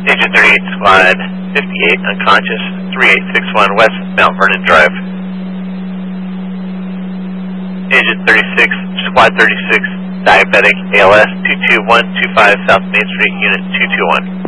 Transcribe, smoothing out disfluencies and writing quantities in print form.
Agent 38 Squad 58 unconscious, 3861 West Mount Vernon Drive. Agent 36 Squad 36 diabetic ALS 22125 South Main Street, Unit 221.